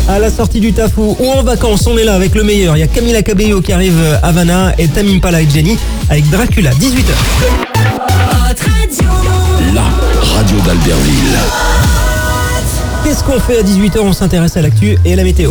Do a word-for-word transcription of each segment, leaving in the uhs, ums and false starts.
À la sortie du taf ou, ou en vacances, on est là avec le meilleur. Il y a Camila Cabello qui arrive à Havana et Tame Impala et Jenny avec Dracula, dix-huit heures. La radio d'Albertville. Qu'est-ce qu'on fait à dix-huit heures? On s'intéresse à l'actu et à la météo.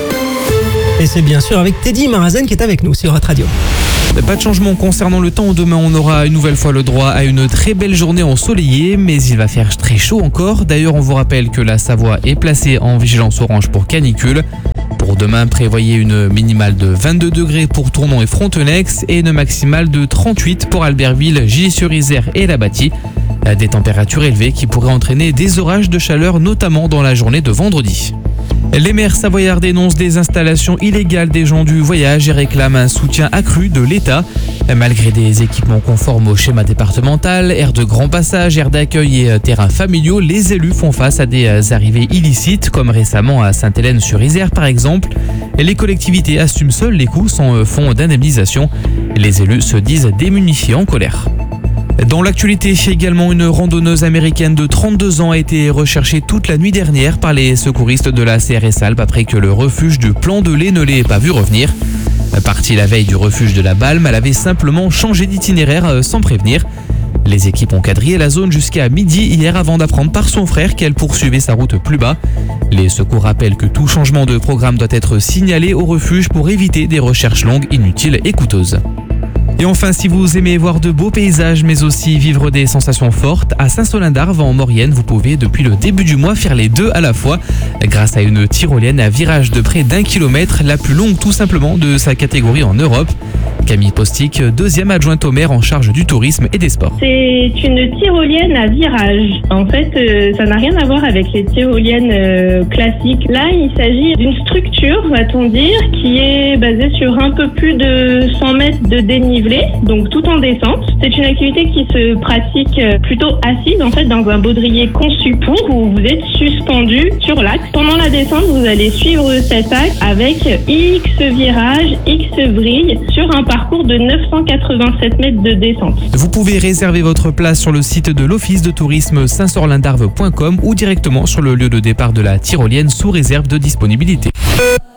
Et c'est bien sûr avec Teddy Marazen qui est avec nous sur Hot Radio. Pas de changement concernant le temps. Demain, on aura une nouvelle fois le droit à une très belle journée ensoleillée, mais il va faire très chaud encore. D'ailleurs, on vous rappelle que la Savoie est placée en vigilance orange pour canicule. Pour demain, prévoyez une minimale de vingt-deux degrés pour Tournon et Frontenex et une maximale de trente-huit pour Albertville, Gilly-sur-Isère et La Bâtie. Des températures élevées qui pourraient entraîner des orages de chaleur, notamment dans la journée de vendredi. Les maires savoyards dénoncent des installations illégales des gens du voyage et réclament un soutien accru de l'État. Malgré des équipements conformes au schéma départemental, aires de grand passage, aires d'accueil et terrains familiaux, les élus font face à des arrivées illicites, comme récemment à Sainte-Hélène-sur-Isère par exemple. Les collectivités assument seules les coûts sans fonds d'indemnisation. Les élus se disent démunis et en colère. Dans l'actualité, également, une randonneuse américaine de trente-deux ans a été recherchée toute la nuit dernière par les secouristes de la C R S Alpes après que le refuge du Plan de Lay ne l'ait pas vue revenir. Partie la veille du refuge de la Balme, elle avait simplement changé d'itinéraire sans prévenir. Les équipes ont quadrillé la zone jusqu'à midi hier avant d'apprendre par son frère qu'elle poursuivait sa route plus bas. Les secours rappellent que tout changement de programme doit être signalé au refuge pour éviter des recherches longues, inutiles et coûteuses. Et enfin, si vous aimez voir de beaux paysages, mais aussi vivre des sensations fortes, à Saint-Solin-d'Arve en Maurienne, vous pouvez depuis le début du mois faire les deux à la fois, grâce à une tyrolienne à virage de près d'un kilomètre, la plus longue tout simplement de sa catégorie en Europe. Camille Postic, deuxième adjointe au maire en charge du tourisme et des sports. C'est une tyrolienne à virage. En fait, euh, ça n'a rien à voir avec les tyroliennes euh, classiques. Là, il s'agit d'une structure, va-t-on dire, qui est basée sur un peu plus de cent mètres de dénivelé, donc tout en descente. C'est une activité qui se pratique plutôt assise, en fait, dans un baudrier conçu pour, où vous êtes suspendu sur l'axe. Pendant la descente, vous allez suivre cet axe avec X virages, X vrilles sur un parcours de neuf cent quatre-vingt-sept mètres de descente. Vous pouvez réserver votre place sur le site de l'Office de tourisme saint sorlin d'arve point com ou directement sur le lieu de départ de la tyrolienne sous réserve de disponibilité.